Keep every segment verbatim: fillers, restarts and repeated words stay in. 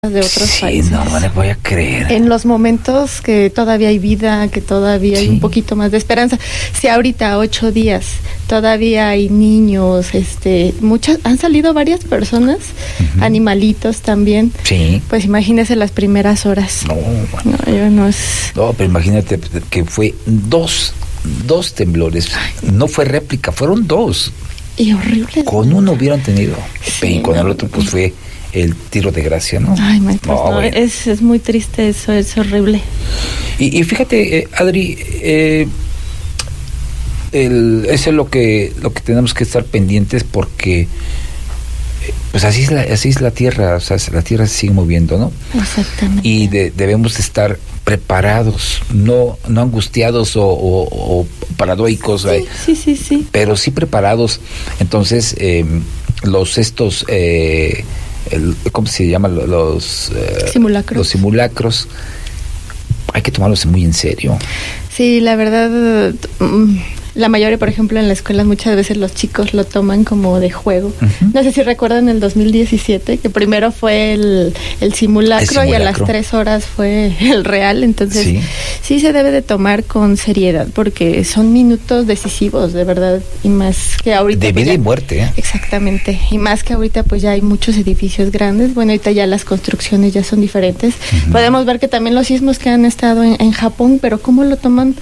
de otros sí, países. No, no le voy a creer. En los momentos que todavía hay vida, que todavía sí. hay un poquito más de esperanza. Si ahorita ocho días todavía hay niños, este, muchas, han salido varias personas, uh-huh. animalitos también. Sí. Pues imagínese las primeras horas. No, bueno. no, yo no es. No, pero imagínate que fue dos, dos temblores. Ay. No fue réplica, fueron dos. Y horrible. Con uno hubieran tenido, sí, y con no, el otro pues fue el tiro de gracia, ¿no? Ay, maestro, no, no, bueno. es, es muy triste eso, es horrible. Y, y fíjate, eh, Adri, eh, el, eso es lo que lo que tenemos que estar pendientes porque pues así es la, así es la Tierra, o sea, la Tierra se sigue moviendo, ¿no? Exactamente. Y de, debemos estar preparados, no no angustiados o, o, o paranoicos, sí, eh, sí, sí, sí. pero sí preparados. Entonces, eh, los estos, eh, el, ¿cómo se llama? Los eh, simulacros. Los simulacros, hay que tomarlos muy en serio. Sí, la verdad, la mayoría, por ejemplo, en la escuela muchas veces los chicos lo toman como de juego. Uh-huh. No sé si recuerdan el dos mil diecisiete, que primero fue el, el, simulacro, el simulacro y a las tres horas fue el real. Entonces, sí. sí se debe de tomar con seriedad, porque son minutos decisivos, de verdad, y más que ahorita... De vida pues, y muerte. ¿eh? Exactamente, y más que ahorita pues ya hay muchos edificios grandes. Bueno, ahorita ya las construcciones ya son diferentes. Uh-huh. Podemos ver que también los sismos que han estado en, en Japón, pero ¿cómo lo toman?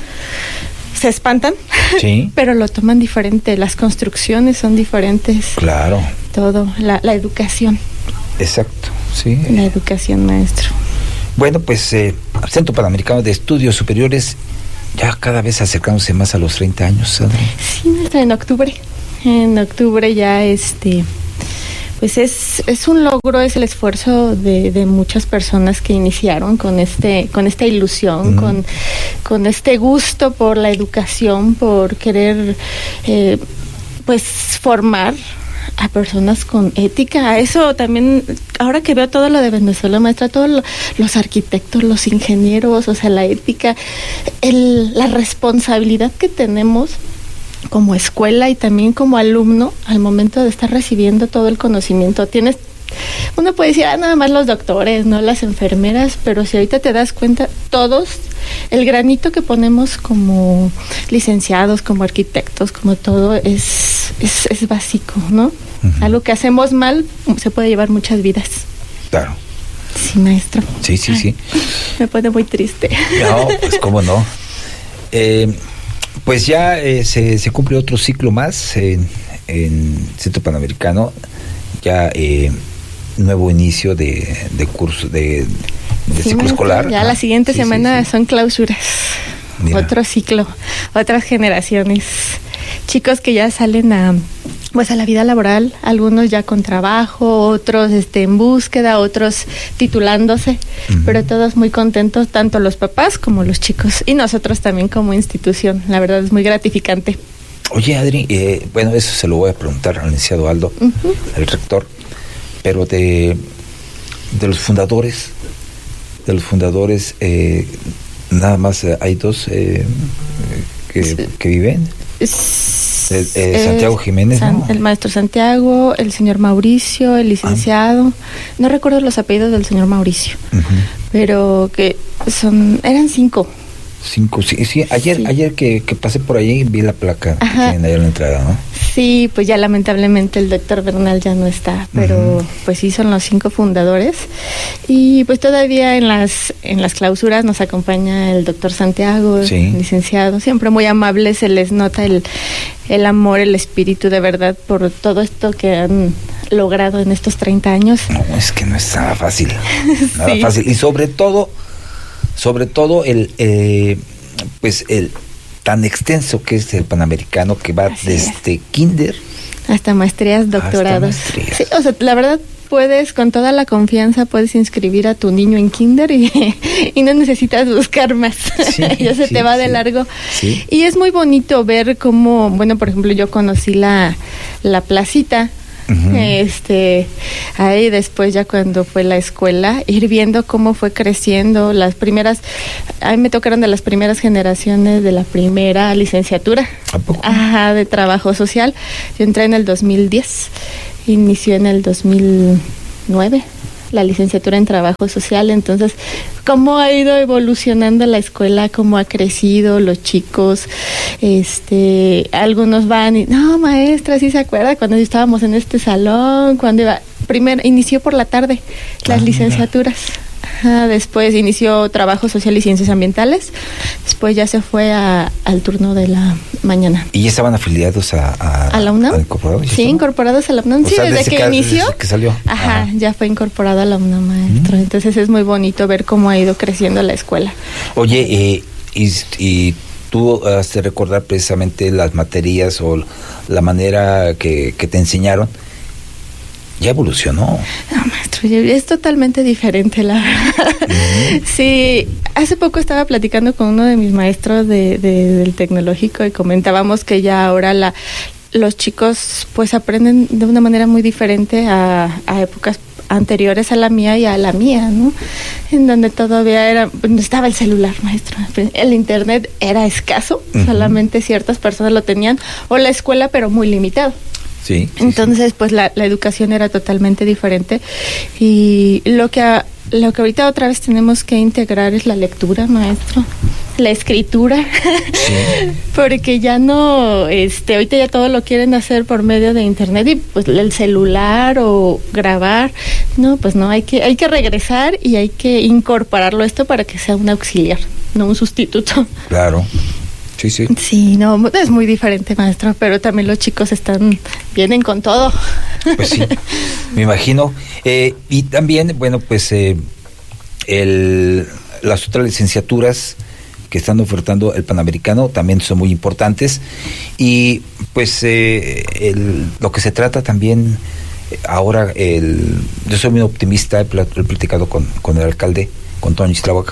Se espantan, sí. pero lo toman diferente, las construcciones son diferentes. Claro. Todo, la, la educación. Exacto, sí. La educación, maestro. Bueno, pues eh, Centro Panamericano de Estudios Superiores, ya cada vez acercándose más a los treinta años, Adri. Sí, maestra, en octubre. En octubre ya este... Pues es, es un logro, es el esfuerzo de, de muchas personas que iniciaron con este, con esta ilusión, mm. con, con este gusto por la educación, por querer eh, pues formar a personas con ética. A eso también, ahora que veo todo lo de Venezuela, maestra, todos lo, los arquitectos, los ingenieros, o sea, la ética, el, la responsabilidad que tenemos como escuela y también como alumno al momento de estar recibiendo todo el conocimiento. Tienes, uno puede decir, ah, nada más los doctores, no las enfermeras, pero si ahorita te das cuenta, todos, el granito que ponemos como licenciados, como arquitectos, como todo, es, es, es básico, ¿no? Uh-huh. Algo que hacemos mal se puede llevar muchas vidas. Claro. Sí, maestro. Sí, sí, sí. Ay, me pone muy triste. No, pues cómo no. Eh... Pues ya eh, se, se cumple otro ciclo más en, en Centro Panamericano, ya eh, nuevo inicio de, de curso, de, de sí, ciclo escolar. Ya ah, la siguiente sí, semana sí, sí. son clausuras, Mira. otro ciclo, otras generaciones, chicos que ya salen a... pues a la vida laboral, algunos ya con trabajo, otros este en búsqueda, otros titulándose, uh-huh. pero todos muy contentos, tanto los papás como los chicos, y nosotros también como institución. La verdad es muy gratificante. Oye, Adri, eh, bueno, eso se lo voy a preguntar al licenciado Aldo, uh-huh. el rector, pero de, de los fundadores, de los fundadores, eh, nada más eh, hay dos eh, que, sí. que viven. Es, eh, eh, Santiago Jiménez, San, ¿no? El maestro Santiago, el señor Mauricio, el licenciado, ah. no recuerdo los apellidos del señor Mauricio, uh-huh. pero que son, eran cinco. Cinco, sí, sí. Ayer, sí. ayer que, que pasé por ahí vi la placa Ajá. que tienen ahí en la entrada, ¿no? Sí, pues ya lamentablemente el doctor Bernal ya no está, pero uh-huh. pues sí son los cinco fundadores. Y pues todavía en las en las clausuras nos acompaña el doctor Santiago, sí. el licenciado, siempre muy amables, se les nota el, el amor, el espíritu de verdad por todo esto que han logrado en estos treinta años. No, es que no es nada fácil, nada sí. fácil. Y sobre todo, sobre todo el, eh, pues el tan extenso que es el Panamericano, que va Así desde es. kinder hasta maestrías, doctorados. Hasta maestrías. Sí, o sea, la verdad puedes, con toda la confianza, puedes inscribir a tu niño en kinder y, y no necesitas buscar más. Sí, ya se sí, te va sí. de largo. Sí. Y es muy bonito ver cómo, bueno, por ejemplo, yo conocí la, la placita. Uh-huh. Este, ahí después ya cuando fue la escuela, ir viendo cómo fue creciendo las primeras, a mí me tocaron de las primeras generaciones de la primera licenciatura. ¿A poco? Ajá, de trabajo social. Yo entré en el dos mil diez, inició en el dos mil nueve. la licenciatura en trabajo social. Entonces, cómo ha ido evolucionando la escuela, cómo ha crecido los chicos, este, algunos van y, no, maestra, ¿sí se acuerda cuando estábamos en este salón? Cuando iba, primero, inició por la tarde las ah, licenciaturas. Ajá, después inició trabajo social y ciencias ambientales, después ya se fue a, al turno de la mañana. ¿Y ya estaban afiliados a, a, ¿A la UNAM? ¿A incorporados? Sí, incorporados a la UNAM. O sí, sea, desde, desde que, que inició. Desde que salió. Ajá, ajá, ya fue incorporado a la UNAM, maestro. Mm. Entonces es muy bonito ver cómo ha ido creciendo la escuela. Oye, eh, y, y tú has de recordar precisamente las materias o la manera que, que te enseñaron. Ya evolucionó. No, maestro, es totalmente diferente, la verdad. Uh-huh. Sí, hace poco estaba platicando con uno de mis maestros de, de, del tecnológico y comentábamos que ya ahora la, los chicos pues aprenden de una manera muy diferente a, a épocas anteriores a la mía y a la mía, ¿no? En donde todavía era, no estaba el celular, maestro. El internet era escaso, uh-huh. solamente ciertas personas lo tenían, o la escuela, pero muy limitado. Sí, sí, Entonces, sí. pues la, la educación era totalmente diferente y lo que a, lo que ahorita otra vez tenemos que integrar es la lectura, maestro, la escritura, sí. porque ya no, este, ahorita ya todo lo quieren hacer por medio de internet y pues el celular o grabar, no, pues no, hay que, hay que regresar y hay que incorporarlo esto para que sea un auxiliar, no un sustituto. Claro. Sí, sí. Sí, no, es muy diferente, maestro, pero también los chicos están, vienen con todo. Pues sí, me imagino. Eh, y también, bueno, pues eh, el, las otras licenciaturas que están ofertando el Panamericano también son muy importantes. Y pues eh, el, lo que se trata también, ahora, el, yo soy muy optimista, he platicado con, con el alcalde, con Tony Tláhuac,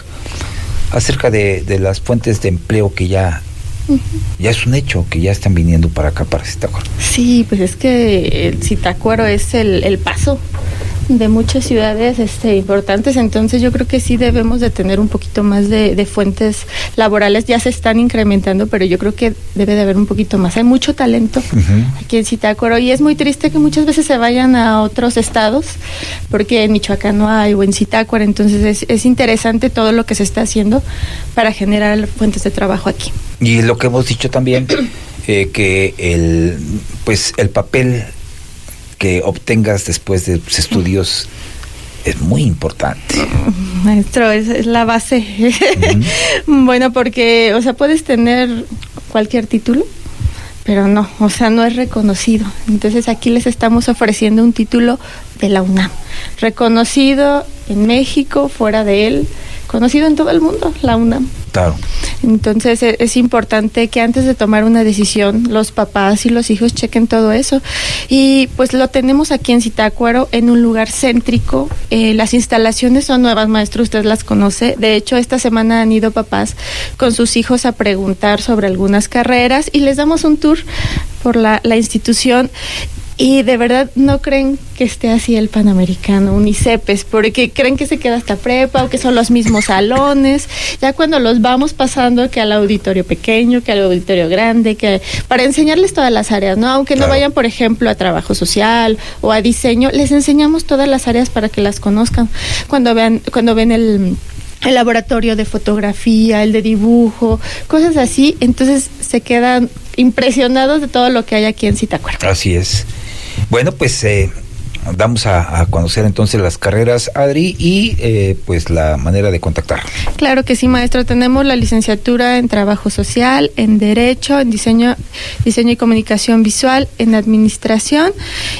acerca de, de las fuentes de empleo que ya Uh-huh. ya es un hecho que ya están viniendo para acá, para Zitácuaro. Sí, pues es que el Zitácuaro es el, el paso de muchas ciudades este, importantes, entonces yo creo que sí debemos de tener un poquito más de, de fuentes laborales, ya se están incrementando, pero yo creo que debe de haber un poquito más. Hay mucho talento uh-huh. aquí en Zitácuaro y es muy triste que muchas veces se vayan a otros estados, porque en Michoacán no hay o en Zitácuaro, entonces es, es interesante todo lo que se está haciendo para generar fuentes de trabajo aquí. Y lo que hemos dicho también, eh, que el, pues el papel que obtengas después de tus estudios es muy importante. Maestro, es, es la base. Uh-huh. Bueno, porque, o sea, puedes tener cualquier título, pero no, o sea, no es reconocido. Entonces aquí les estamos ofreciendo un título de la UNAM, reconocido en México, fuera de él, conocido en todo el mundo, la UNAM. Claro. Entonces es, es importante que antes de tomar una decisión los papás y los hijos chequen todo eso y pues lo tenemos aquí en Zitácuaro en un lugar céntrico. Eh, las instalaciones son nuevas, maestro, usted las conoce. De hecho, esta semana han ido papás con sus hijos a preguntar sobre algunas carreras y les damos un tour por la, la institución. Y de verdad no creen que esté así el Panamericano, Unicepes, porque creen que se queda hasta prepa o que son los mismos salones. Ya cuando los vamos pasando que al auditorio pequeño, que al auditorio grande, que para enseñarles todas las áreas, ¿no? Aunque claro. no vayan, por ejemplo, a trabajo social o a diseño, les enseñamos todas las áreas para que las conozcan. Cuando vean, cuando ven el el laboratorio de fotografía, el de dibujo, cosas así, entonces se quedan impresionados de todo lo que hay aquí en Zitácuaro. Así es. Bueno, pues eh, vamos a, a conocer entonces las carreras, Adri, y eh, pues la manera de contactar. Claro que sí, maestro. Tenemos la licenciatura en Trabajo Social, en Derecho, en Diseño, Diseño y Comunicación Visual, en Administración,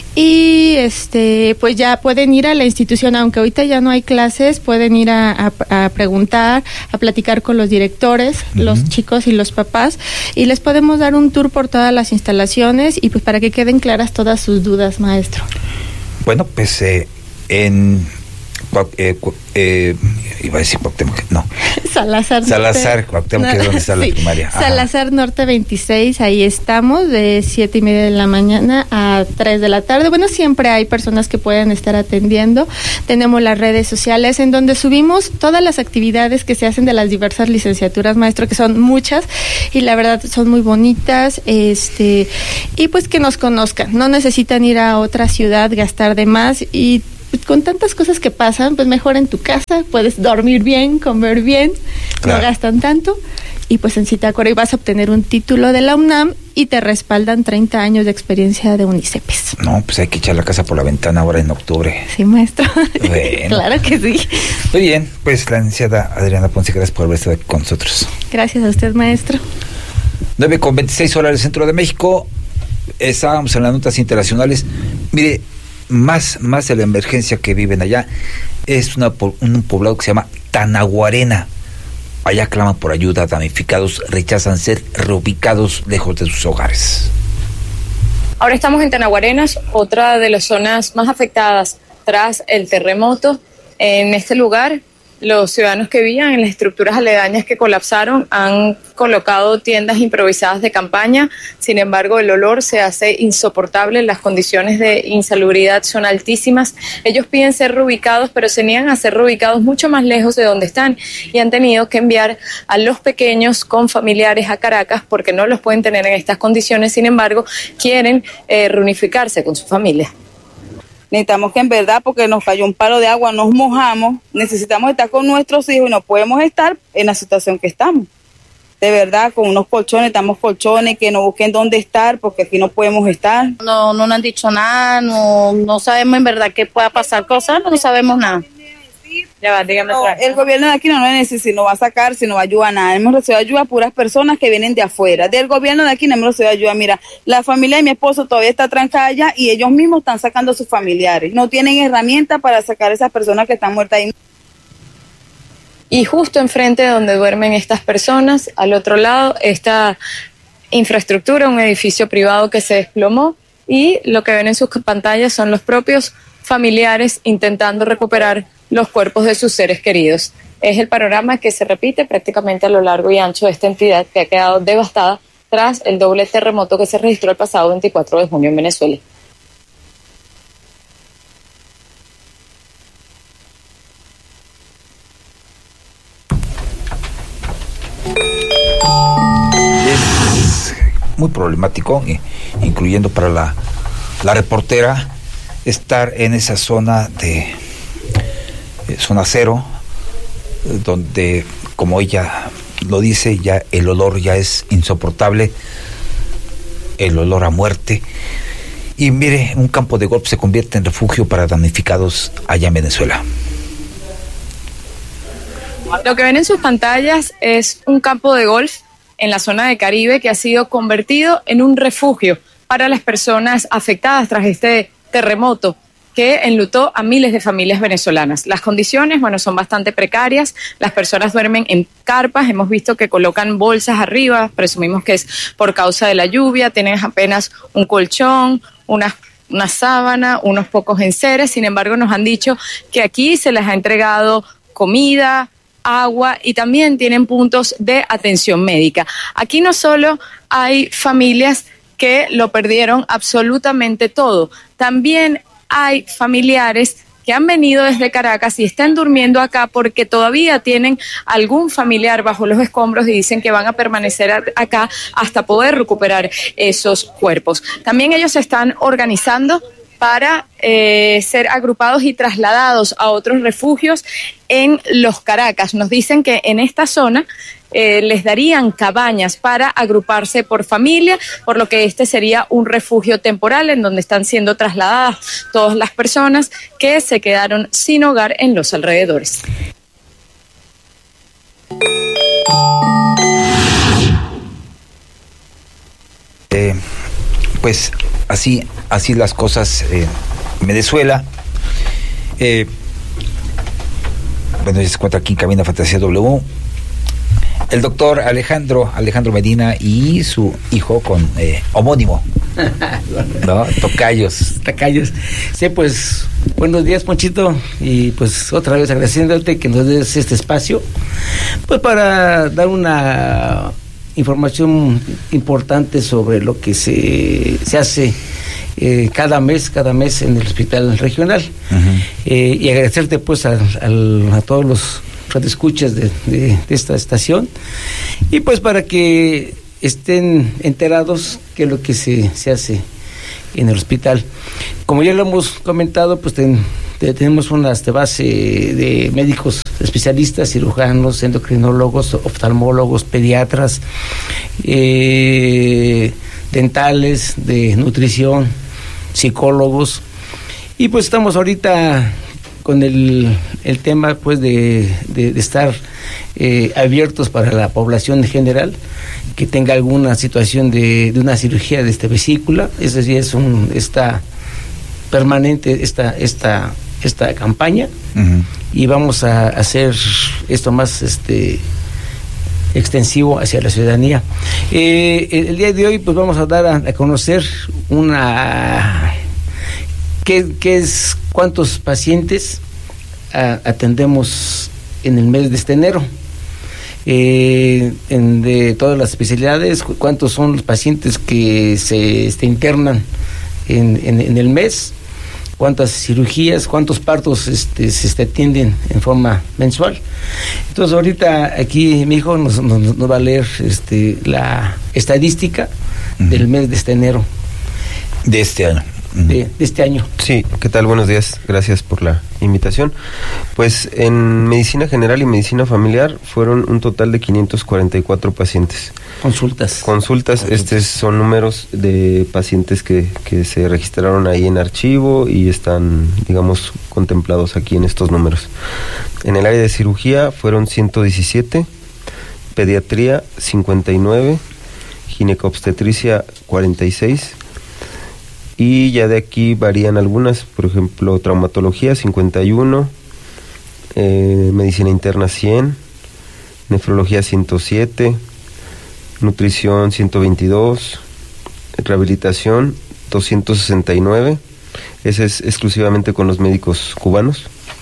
y este, pues ya pueden ir a la institución, aunque ahorita ya no hay clases, pueden ir a, a, a preguntar, a platicar con los directores, uh-huh. los chicos y los papás, y les podemos dar un tour por todas las instalaciones y pues para que queden claras todas sus dudas, maestro. Bueno, pues eh, en eh, eh, iba a decir Cuauhtémoc, no. Salazar. Salazar, Cuauhtémoc, que es donde está sí. la primaria. Ajá. Salazar Norte veintiséis, ahí estamos, de siete y media de la mañana a tres de la tarde. Bueno, siempre hay personas que pueden estar atendiendo. Tenemos las redes sociales en donde subimos todas las actividades que se hacen de las diversas licenciaturas, maestro, que son muchas, y la verdad son muy bonitas, este, y pues que nos conozcan. No necesitan ir a otra ciudad, gastar de más, y con tantas cosas que pasan, pues mejor en tu casa, puedes dormir bien, comer bien, claro. No gastan tanto, y pues en Zitácuaro vas a obtener un título de la UNAM y te respaldan treinta años de experiencia de UNICEPES. No, pues hay que echar la casa por la ventana ahora en octubre. Sí, maestro. Bueno. Claro que sí. Muy bien, pues la licenciada Adriana Ponce, gracias por haber estado aquí con nosotros. Gracias a usted, maestro. nueve con veintiséis horas del centro de México. Estábamos en las notas internacionales. Mire, más, más de la emergencia que viven allá es una, un poblado que se llama Tanaguarena. Allá claman por ayuda, damnificados rechazan ser reubicados lejos de sus hogares. Ahora estamos en Tanaguarenas, otra de las zonas más afectadas tras el terremoto. En este lugar, los ciudadanos que vivían en las estructuras aledañas que colapsaron han colocado tiendas improvisadas de campaña. Sin embargo, el olor se hace insoportable, las condiciones de insalubridad son altísimas. Ellos piden ser reubicados, pero se niegan a ser reubicados mucho más lejos de donde están y han tenido que enviar a los pequeños con familiares a Caracas porque no los pueden tener en estas condiciones. Sin embargo, quieren eh, reunificarse con su familia. Necesitamos que en verdad, porque nos cayó un palo de agua, nos mojamos, necesitamos estar con nuestros hijos y no podemos estar en la situación que estamos. De verdad, con unos colchones, estamos colchones, que nos busquen dónde estar, porque aquí no podemos estar. No, no nos han dicho nada, no, no sabemos en verdad qué pueda pasar, cosas, no sabemos nada. Ya va, dígame no, otra. El gobierno de aquí no nos necesita, si no va a sacar, si no va a ayudar a nada. Hemos recibido ayuda a puras personas que vienen de afuera. Del gobierno de aquí no hemos recibido ayuda. Mira, la familia de mi esposo todavía está trancada allá y ellos mismos están sacando a sus familiares. No tienen herramientas para sacar a esas personas que están muertas ahí. Y justo enfrente de donde duermen estas personas, al otro lado, esta infraestructura, un edificio privado que se desplomó, y lo que ven en sus pantallas son los propios familiares intentando recuperar los cuerpos de sus seres queridos. Es el panorama que se repite prácticamente a lo largo y ancho de esta entidad que ha quedado devastada tras el doble terremoto que se registró el pasado veinticuatro de junio en Venezuela. Es muy problemático, incluyendo para la, la reportera, estar en esa zona de zona cero, donde, como ella lo dice, ya el olor ya es insoportable, el olor a muerte. Y mire, un campo de golf se convierte en refugio para damnificados allá en Venezuela. Lo que ven en sus pantallas es un campo de golf en la zona de Caribe que ha sido convertido en un refugio para las personas afectadas tras este terremoto que enlutó a miles de familias venezolanas. Las condiciones, bueno, son bastante precarias. Las personas duermen en carpas. Hemos visto que colocan bolsas arriba. Presumimos que es por causa de la lluvia. Tienen apenas un colchón, una, una sábana, unos pocos enseres. Sin embargo, nos han dicho que aquí se les ha entregado comida, agua y también tienen puntos de atención médica. Aquí no solo hay familias que lo perdieron absolutamente todo, también hay familiares que han venido desde Caracas y están durmiendo acá porque todavía tienen algún familiar bajo los escombros y dicen que van a permanecer acá hasta poder recuperar esos cuerpos. También ellos se están organizando para eh, ser agrupados y trasladados a otros refugios en los Caracas. Nos dicen que en esta zona eh, les darían cabañas para agruparse por familia, por lo que este sería un refugio temporal en donde están siendo trasladadas todas las personas que se quedaron sin hogar en los alrededores. Eh, pues así, así las cosas en Venezuela. Eh, bueno, ya se encuentra aquí en Cabina Fantasía W el doctor Alejandro Alejandro Medina y su hijo con eh, homónimo, ¿no? Tocayos. Tocayos. Sí, pues, buenos días, Ponchito, y pues otra vez agradeciéndote que nos des este espacio, pues para dar una información importante sobre lo que se, se hace eh, cada mes, cada mes en el hospital regional. Uh-huh. eh, y agradecerte pues a, a, a todos los radioescuchas de, de, de esta estación, y pues para que estén enterados qué es lo que se, se hace en el hospital. Como ya lo hemos comentado, pues ten, de, tenemos una este, base de médicos especialistas, cirujanos, endocrinólogos, oftalmólogos, pediatras, eh, dentales, de nutrición, psicólogos, y pues estamos ahorita con el, el tema pues de, de, de estar eh, abiertos para la población en general que tenga alguna situación de, de una cirugía de esta vesícula. Eso sí es un está permanente esta esta esta campaña. Uh-huh. Y vamos a hacer esto más este extensivo hacia la ciudadanía. Eh, el, el día de hoy pues vamos a dar a, a conocer una qué, qué es cuántos pacientes a, atendemos en el mes de este enero. Eh, en, de todas las especialidades, cuántos son los pacientes que se este, internan en, en, en el mes, cuántas cirugías, cuántos partos este, se este, atienden en forma mensual. Entonces ahorita aquí mi hijo nos, nos, nos va a leer este, la estadística uh-huh. del mes de este enero. De este año. De, de este año. Sí, ¿qué tal? Buenos días, gracias por la invitación. Pues en medicina general y medicina familiar fueron un total de quinientos cuarenta y cuatro pacientes. Consultas. Consultas, estos son números de pacientes que, que se registraron ahí en archivo y están, digamos, contemplados aquí en estos números. En el área de cirugía fueron ciento diecisiete, pediatría cincuenta y nueve, ginecobstetricia cuarenta y seis, y ya de aquí varían algunas, por ejemplo, traumatología cincuenta y uno, eh, medicina interna cien, nefrología ciento siete, nutrición ciento veintidós, rehabilitación doscientos sesenta y nueve, ese es exclusivamente con los médicos cubanos.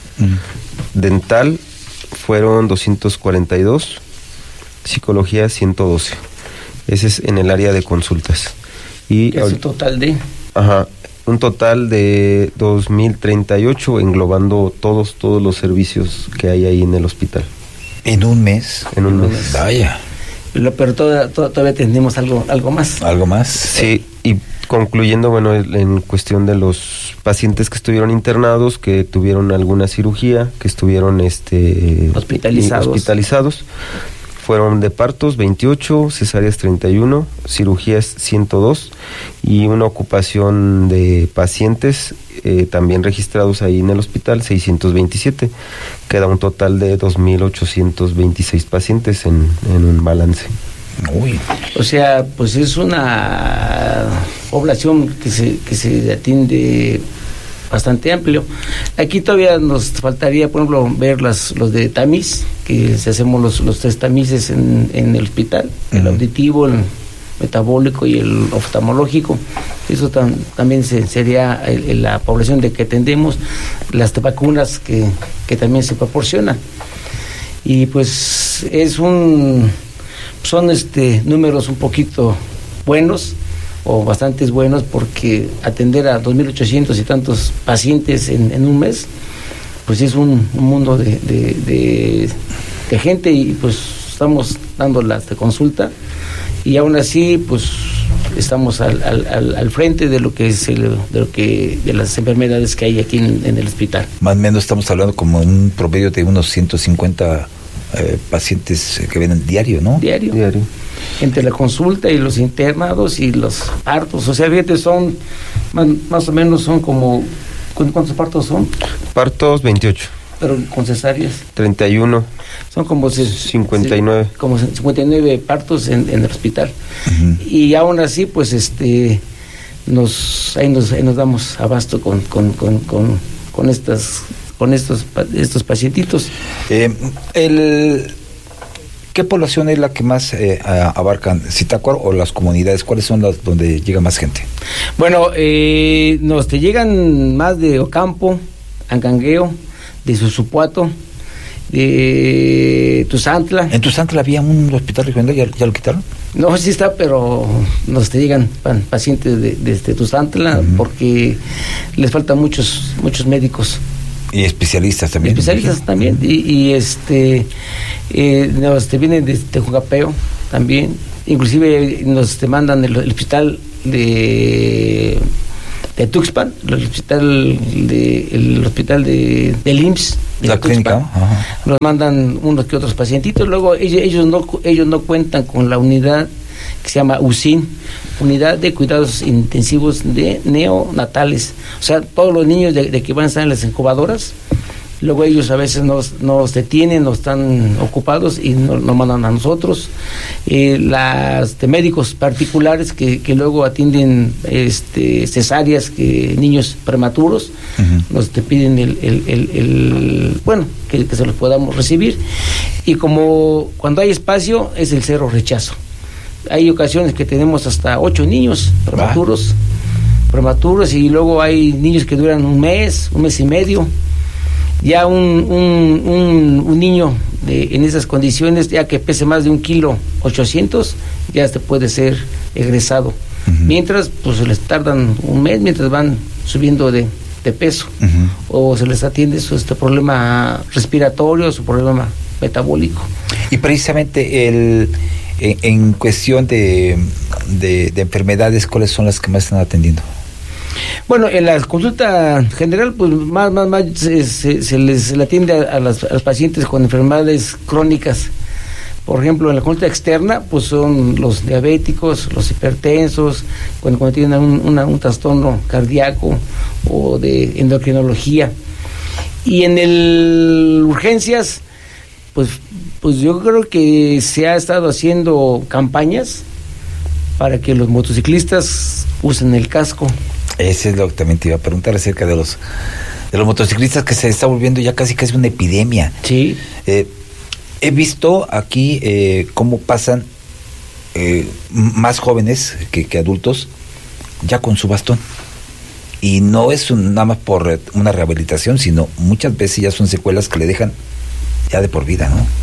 Mm. Dental fueron doscientos cuarenta y dos, psicología ciento doce, ese es en el área de consultas. Y es un total de... Ajá, un total de dos mil treinta y ocho, englobando todos todos los servicios que hay ahí en el hospital. ¿En un mes? En un mes. Vaya. Pero, pero toda, toda, todavía tenemos algo algo más. ¿Algo más? Sí, y concluyendo, bueno, en cuestión de los pacientes que estuvieron internados, que tuvieron alguna cirugía, que estuvieron este hospitalizados. hospitalizados, fueron de partos veintiocho, cesáreas treinta y uno, cirugías ciento dos y una ocupación de pacientes eh, también registrados ahí en el hospital seiscientos veintisiete. Queda un total de dos mil ochocientos veintiséis pacientes en, en un balance. Uy. O sea, pues es una población que se que se atiende bastante amplio. Aquí todavía nos faltaría, por ejemplo, ver las, los de tamiz, que si hacemos los, los tres tamices en, en el hospital, uh-huh. el auditivo, el metabólico y el oftalmológico. Eso tam, también se, sería el, el, la población de que atendemos, las vacunas que, que también se proporcionan. Y pues es un son este números un poquito buenos, o bastantes buenos, porque atender a dos mil ochocientos y tantos pacientes en, en un mes, pues es un, un mundo de, de, de, de gente, y pues estamos dando la consulta, y aún así pues estamos al, al, al frente de lo que es el, de lo que de las enfermedades que hay aquí en, en el hospital. Más o menos estamos hablando como un promedio de unos ciento cincuenta eh, pacientes que vienen diario, ¿no? Diario. Diario. Entre la consulta y los internados y los partos, o sea, fíjate, son más, más o menos son como, ¿cuántos partos son? Partos veintiocho. Pero con cesáreas. treinta y uno. Son como cincuenta y nueve. Como cincuenta y nueve partos en, en el hospital. Uh-huh. Y aún así, pues este nos ahí nos, ahí nos damos abasto con con, con, con, con estas con estos estos pacientitos. Eh, el ¿Qué población es la que más eh, abarcan? Zitácuaro o las comunidades, ¿cuáles son las donde llega más gente? Bueno, eh, nos te llegan más de Ocampo, Ancangueo, de Susupuato, de Tuzantla. ¿En Tuzantla había un hospital regional? ¿Ya, ya lo quitaron? No, sí está, pero nos te llegan pacientes de, de, de Tuzantla, uh-huh. porque les faltan muchos muchos médicos. Y especialistas también. Especialistas uh-huh. también, y, y este eh, nos te vienen de Tejugapeo también, inclusive nos te mandan el, el hospital de de Tuxpan, el hospital de, el hospital de, del I M S S, de la Tuxpan, clínica, ajá. Nos mandan unos que otros pacientitos, luego ellos, ellos no ellos no cuentan con la unidad que se llama U C I N, Unidad de Cuidados Intensivos de Neonatales, o sea, todos los niños de, de que van a estar en las incubadoras, luego ellos a veces nos, nos detienen, nos están ocupados y nos, nos mandan a nosotros. Eh, las de médicos particulares que, que luego atienden este, cesáreas, que niños prematuros, uh-huh. nos te piden el, el, el, el bueno, que, que se los podamos recibir. Y como cuando hay espacio es el cero rechazo. Hay ocasiones que tenemos hasta ocho niños prematuros, ah. prematuros, y luego hay niños que duran un mes, un mes y medio. Ya un, un, un, un niño de, en esas condiciones, ya que pese más de un kilo ochocientos, ya se puede ser egresado. Uh-huh. Mientras, pues se les tardan un mes mientras van subiendo de, de peso, uh-huh. o se les atiende su este problema respiratorio, su problema metabólico. Y precisamente el en, en cuestión de, de, de enfermedades, ¿cuáles son las que más están atendiendo? Bueno, en la consulta general, pues más, más, más se, se, se les se le atiende a, a, las, a los pacientes con enfermedades crónicas. Por ejemplo, en la consulta externa, pues son los diabéticos, los hipertensos, cuando, cuando tienen un, una, un trastorno cardíaco o de endocrinología. Y en el urgencias, pues, pues yo creo que se ha estado haciendo campañas para que los motociclistas usen el casco. Ese es lo que también te iba a preguntar acerca de los de los motociclistas, que se está volviendo ya casi casi una epidemia. Sí. Eh, he visto aquí eh, cómo pasan eh, más jóvenes que, que adultos ya con su bastón. Y no es un, nada más por una rehabilitación, sino muchas veces ya son secuelas que le dejan ya de por vida, ¿no?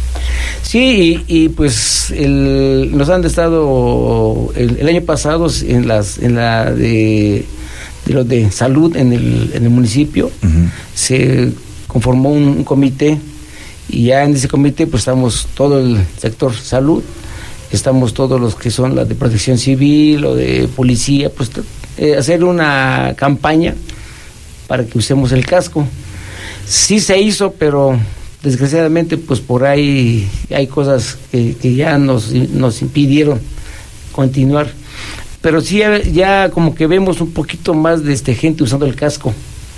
Sí, y, y pues el, nos han estado el, el año pasado en las en la de de los de salud en el en el municipio, uh-huh. se conformó un, un comité, y ya en ese comité pues estamos todo el sector salud, estamos todos los que son la de protección civil o de policía, pues eh, hacer una campaña para que usemos el casco. Sí se hizo, pero desgraciadamente pues por ahí hay cosas que, que ya nos, nos impidieron continuar, pero sí ya, ya como que vemos un poquito más de este gente usando el casco,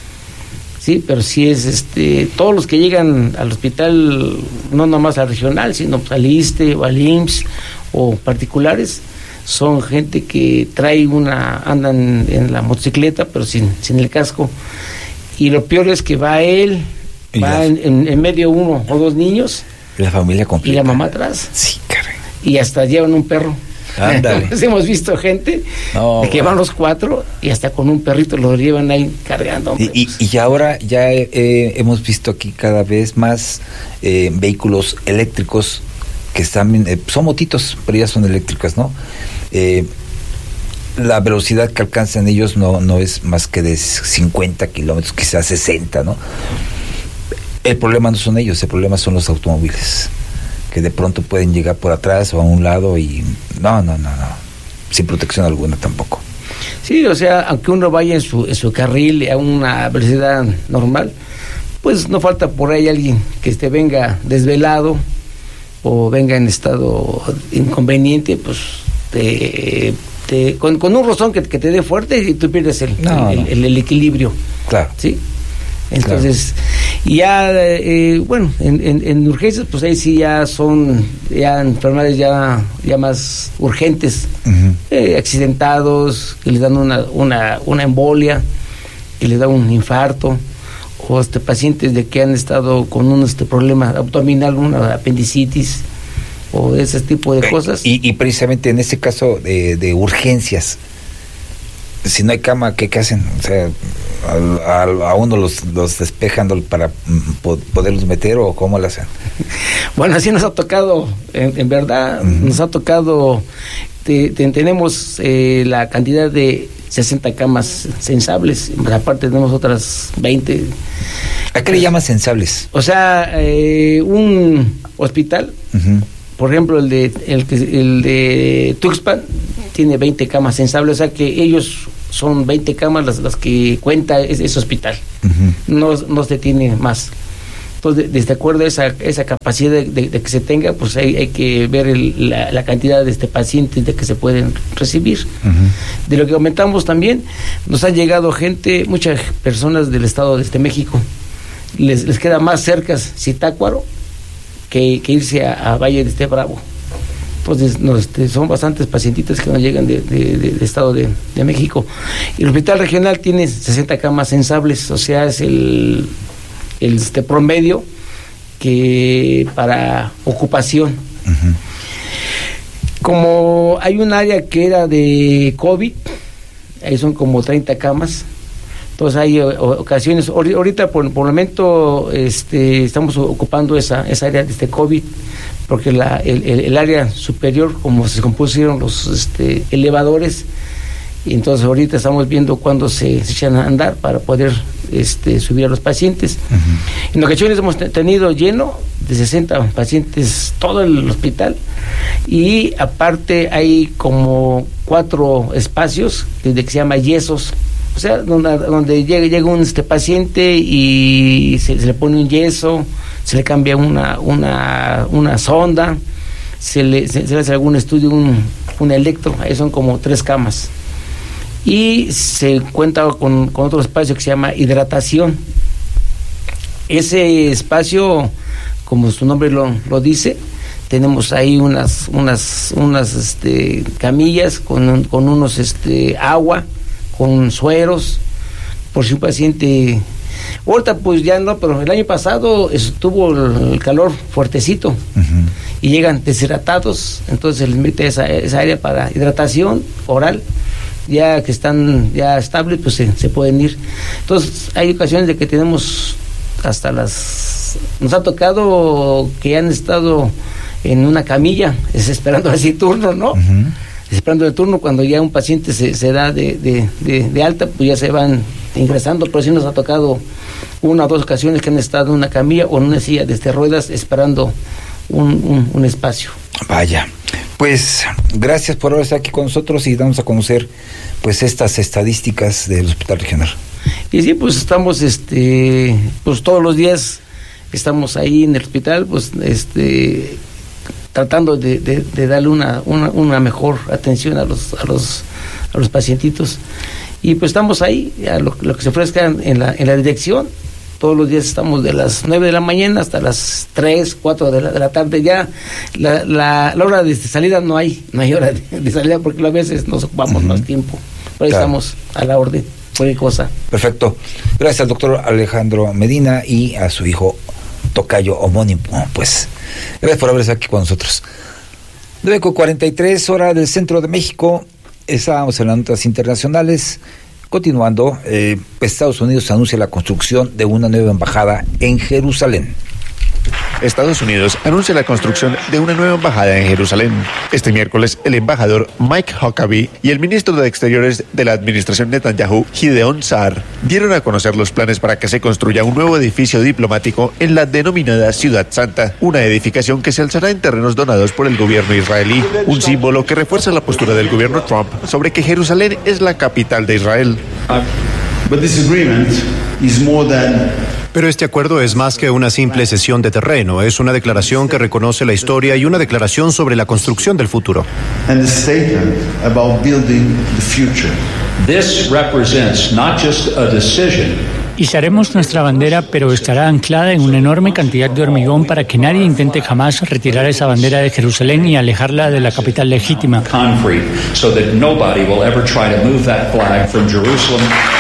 sí, pero sí es este todos los que llegan al hospital, no nomás al regional, sino pues al ISSSTE o al I M S S o particulares, son gente que trae una, andan en la motocicleta pero sin, sin el casco, y lo peor es que va él, va en, en, en medio uno o dos niños, la familia completa, y la mamá atrás. Sí, caray. Y hasta llevan un perro. Ándale. Hemos visto gente no, de que van los cuatro y hasta con un perrito lo llevan ahí cargando. Y, y, y ahora ya eh, hemos visto aquí cada vez más eh, vehículos eléctricos que están, eh, son motitos, pero ya son eléctricas, ¿no? Eh, la velocidad que alcanzan ellos no, no es más que de cincuenta kilómetros, quizás sesenta, ¿no? El problema no son ellos, el problema son los automóviles, que de pronto pueden llegar por atrás o a un lado y no, no, no, no, sin protección alguna tampoco. Sí, o sea, aunque uno vaya en su, en su carril a una velocidad normal, pues no falta por ahí alguien que te venga desvelado o venga en estado inconveniente, pues te, te, con, con un rozón que, que te dé fuerte y tú pierdes el, no, el, no. el, el equilibrio. Claro. ¿Sí? Entonces, claro. ya, eh, bueno, en, en, en urgencias, pues ahí sí ya son ya enfermedades ya, ya más urgentes, uh-huh. eh, accidentados, que les dan una, una, una embolia, que les da un infarto, o este, pacientes de que han estado con un este problema abdominal, una apendicitis, o ese tipo de cosas. Y, y precisamente en este caso de, de urgencias, si no hay cama, ¿qué, qué hacen? O sea, a, a, a uno los, los despejan para po- poderlos meter, o cómo lo hacen. Bueno, así nos ha tocado, en, en verdad, uh-huh. nos ha tocado, te, te, tenemos eh, la cantidad de sesenta camas sensables, aparte tenemos otras veinte. ¿A qué le llaman sensables? O sea, eh, un hospital, uh-huh. por ejemplo, el de el, el de Tuxpan tiene veinte camas sensables, o sea que ellos son veinte camas las, las que cuenta ese, ese hospital. Uh-huh. No, no se tiene más. Entonces, de, de acuerdo a esa, esa capacidad de, de, de que se tenga, pues hay, hay que ver el, la, la cantidad de este pacientes de que se pueden recibir. Uh-huh. De lo que aumentamos también, nos han llegado gente, muchas personas del estado de este México, les, les queda más cerca Zitácuaro que, que irse a, a Valle de este Bravo. Entonces, no, este, son bastantes pacientitas que nos llegan de, de, de, de estado de, de México. Y el hospital regional tiene sesenta camas sensables, o sea, es el... el este promedio que para ocupación. Uh-huh. Como hay un área que era de COVID, ahí son como treinta camas, entonces hay o, ocasiones, ahorita por, por el momento este, estamos ocupando esa, esa área de este COVID, porque la, el, el, el área superior, como se compusieron los este, elevadores, y entonces ahorita estamos viendo cuándo se, se echan a andar para poder este, subir a los pacientes. Uh-huh. En ocasiones hemos t- tenido lleno de sesenta pacientes todo el hospital, y aparte hay como cuatro espacios de que se llama yesos, o sea, donde, donde llega, llega un este paciente y se, se le pone un yeso, se le cambia una una una sonda, se le, se, se le hace algún estudio, un, un electro, ahí son como tres camas. Y se cuenta con, con otro espacio que se llama hidratación. Ese espacio, como su nombre lo, lo dice, tenemos ahí unas unas unas este, camillas con, con unos este, agua, con sueros, por si un paciente... Ahorita pues ya no, pero el año pasado estuvo el, el calor fuertecito, uh-huh, y llegan deshidratados, entonces se les mete esa, esa área para hidratación oral. Ya que están ya estables, pues se, se pueden ir. Entonces hay ocasiones de que tenemos hasta las... Nos ha tocado que han estado en una camilla, es esperando así turno, ¿no? Uh-huh. Esperando el turno, cuando ya un paciente se, se da de, de, de, de alta, pues ya se van ingresando, pero sí nos ha tocado una o dos ocasiones que han estado en una camilla o en una silla de este, ruedas esperando un, un, un espacio. Vaya. Pues gracias por estar aquí con nosotros y damos a conocer pues estas estadísticas del Hospital Regional. Y sí, pues estamos este pues todos los días estamos ahí en el hospital, pues este tratando de, de, de darle una, una una mejor atención a los a los a los pacientitos, y pues estamos ahí a lo, lo que se ofrezca en la en la dirección. Todos los días estamos de las nueve de la mañana hasta las tres, cuatro de la, de la tarde. Ya la, la, la hora de salida no hay, no hay hora de, de salida, porque a veces nos ocupamos uh-huh. más tiempo. Pero ahí claro, estamos a la orden, cualquier cosa. Perfecto. Gracias al doctor Alejandro Medina y a su hijo tocayo homónimo. Pues gracias por haber estado aquí con nosotros. nueve con cuarenta y tres, hora del centro de México. Estábamos en las notas internacionales. Continuando, eh, Estados Unidos anuncia la construcción de una nueva embajada en Jerusalén. Estados Unidos anuncia la construcción de una nueva embajada en Jerusalén. Este miércoles, el embajador Mike Huckabee y el ministro de Exteriores de la administración Netanyahu, Gideon Saar, dieron a conocer los planes para que se construya un nuevo edificio diplomático en la denominada Ciudad Santa, una edificación que se alzará en terrenos donados por el gobierno israelí, un símbolo que refuerza la postura del gobierno Trump sobre que Jerusalén es la capital de Israel. But this agreement is more than Pero este acuerdo es más que una simple cesión de terreno, es una declaración que reconoce la historia y una declaración sobre la construcción del futuro. and a statement about building the future. This represents not just a decision. Izaremos nuestra bandera, pero estará anclada en una enorme cantidad de hormigón para que nadie intente jamás retirar esa bandera de Jerusalén y alejarla de la capital legítima. Concrete, so that nobody will ever try to move that flag from Jerusalem.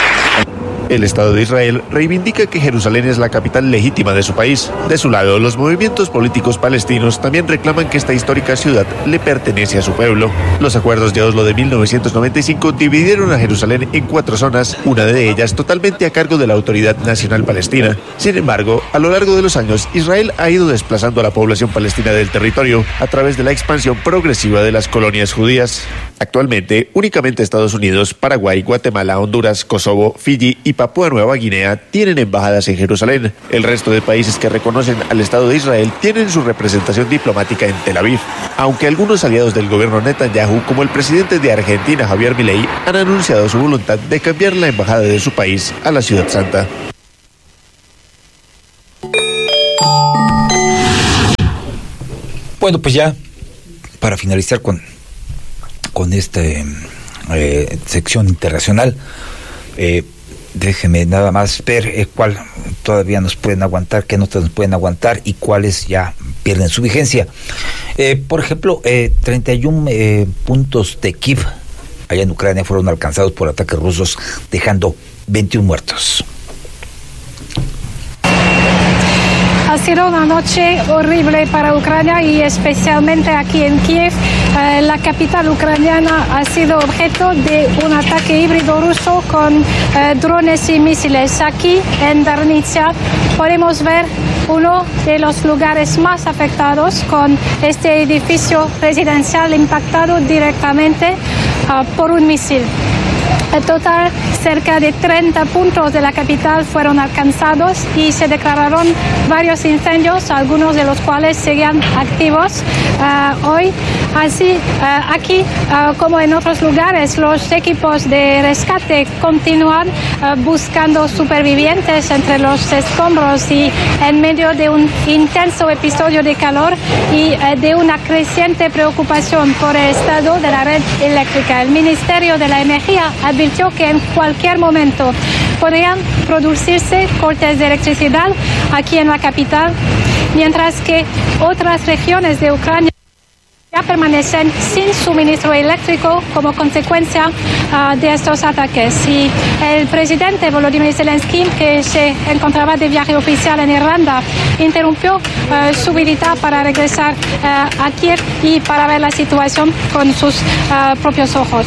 El Estado de Israel reivindica que Jerusalén es la capital legítima de su país. De su lado, los movimientos políticos palestinos también reclaman que esta histórica ciudad le pertenece a su pueblo. Los acuerdos de Oslo de mil novecientos noventa y cinco dividieron a Jerusalén en cuatro zonas, una de ellas totalmente a cargo de la Autoridad Nacional Palestina. Sin embargo, a lo largo de los años, Israel ha ido desplazando a la población palestina del territorio a través de la expansión progresiva de las colonias judías. Actualmente, únicamente Estados Unidos, Paraguay, Guatemala, Honduras, Kosovo, Fiyi y Papúa Nueva Guinea tienen embajadas en Jerusalén. El resto de países que reconocen al Estado de Israel tienen su representación diplomática en Tel Aviv, aunque algunos aliados del gobierno Netanyahu, como el presidente de Argentina, Javier Milei, han anunciado su voluntad de cambiar la embajada de su país a la Ciudad Santa. Bueno, pues ya, para finalizar con, con esta eh, sección internacional, eh, déjeme nada más ver eh, cuál todavía nos pueden aguantar, qué notas nos pueden aguantar y cuáles ya pierden su vigencia. Eh, por ejemplo, eh, treinta y uno eh, puntos de Kiev, allá en Ucrania, fueron alcanzados por ataques rusos, dejando veintiún muertos. Ha sido una noche horrible para Ucrania y especialmente aquí en Kiev. Eh, la capital ucraniana ha sido objeto de un ataque híbrido ruso con eh, drones y misiles. Aquí en Darnicia podemos ver uno de los lugares más afectados, con este edificio residencial impactado directamente uh, por un misil. En total, cerca de treinta puntos de la capital fueron alcanzados y se declararon varios incendios, algunos de los cuales seguían activos uh, hoy. Así, uh, aquí, uh, como en otros lugares, los equipos de rescate continúan uh, buscando supervivientes entre los escombros y en medio de un intenso episodio de calor y uh, de una creciente preocupación por el estado de la red eléctrica. El Ministerio de la Energía advirtió que en cualquier momento podrían producirse cortes de electricidad aquí en la capital, mientras que otras regiones de Ucrania ya permanecen sin suministro eléctrico como consecuencia uh, de estos ataques. Y el presidente Volodymyr Zelensky, que se encontraba de viaje oficial en Irlanda, interrumpió uh, su visita para regresar uh, a Kiev y para ver la situación con sus uh, propios ojos.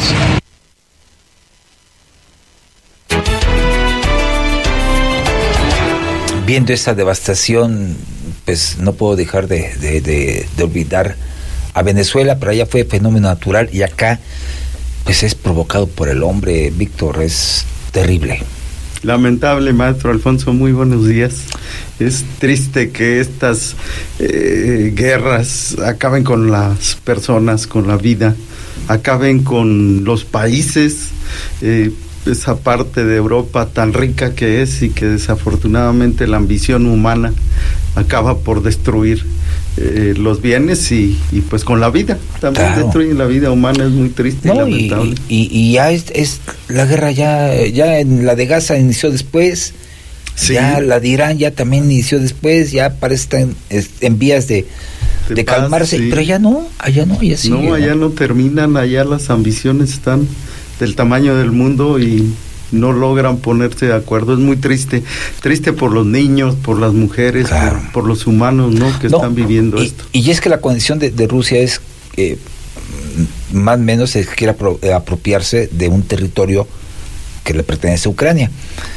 Viendo esa devastación, pues no puedo dejar de, de, de, de olvidar a Venezuela, pero allá fue fenómeno natural y acá pues es provocado por el hombre. Víctor, es terrible. Lamentable, maestro Alfonso, muy buenos días. Es triste que estas eh, guerras acaben con las personas, con la vida, acaben con los países, eh, esa parte de Europa tan rica que es y que desafortunadamente la ambición humana acaba por destruir eh, los bienes y, y pues con la vida también claro. Destruyen la vida humana, es muy triste no, y lamentable. Y, y, y ya es, es la guerra ya, ya en la de Gaza inició después, sí. Ya la de Irán ya también inició después, ya parece estar en, en vías de, de, de paz, calmarse, sí. Pero ya no, allá no, ya sigue, no, allá no. no terminan, allá las ambiciones están del tamaño del mundo y no logran ponerse de acuerdo. Es muy triste, triste por los niños, por las mujeres, claro. por, por los humanos, ¿no? Que no, están viviendo y, esto. Y es que la condición de, de Rusia es eh, más o menos es que quiere apro, apropiarse de un territorio que le pertenece a Ucrania.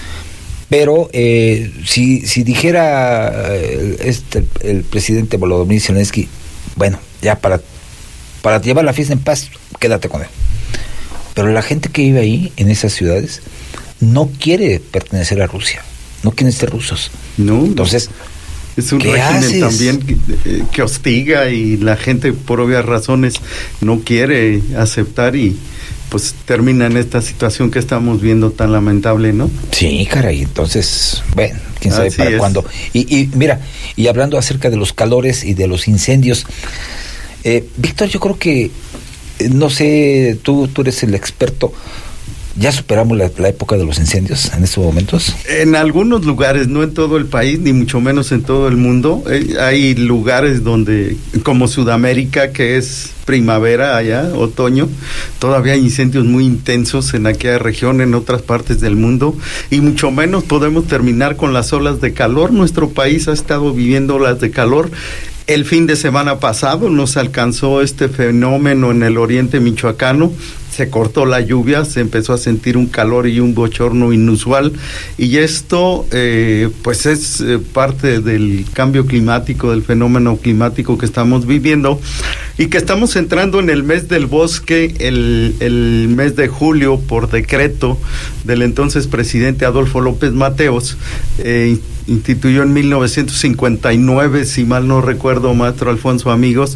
Pero eh, si, si dijera eh, este, el presidente Volodymyr Zelensky, bueno, ya para, para llevar la fiesta en paz, quédate con él. Pero la gente que vive ahí, en esas ciudades, no quiere pertenecer a Rusia, no quieren ser rusos. No, entonces, es un régimen haces? también que, que hostiga y la gente, por obvias razones, no quiere aceptar y pues termina en esta situación que estamos viendo tan lamentable, ¿no? Sí, caray, entonces, bueno, quién sabe Así para es. cuándo. Y, y mira, y hablando acerca de los calores y de los incendios, eh, Víctor, yo creo que no sé, tú, tú eres el experto. ¿Ya superamos la, la época de los incendios en estos momentos? En algunos lugares, no en todo el país, ni mucho menos en todo el mundo. Eh, hay lugares donde, como Sudamérica, que es primavera allá, otoño, todavía hay incendios muy intensos en aquella región, en otras partes del mundo, y mucho menos podemos terminar con las olas de calor. Nuestro país ha estado viviendo olas de calor. El fin de semana pasado nos alcanzó este fenómeno en el oriente michoacano se cortó la lluvia, se empezó a sentir un calor y un bochorno inusual, y esto eh, pues es eh, parte del cambio climático, del fenómeno climático que estamos viviendo, y que estamos entrando en el mes del bosque, el, el mes de julio, por decreto del entonces presidente Adolfo López Mateos, eh, instituyó en mil novecientos cincuenta y nueve, si mal no recuerdo, maestro Alfonso, amigos,